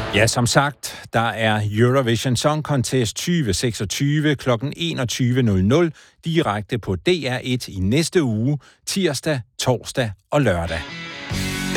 Ja, som sagt, der er Eurovision Song Contest 2026 kl. 21.00 direkte på DR1 i næste uge, tirsdag, torsdag og lørdag.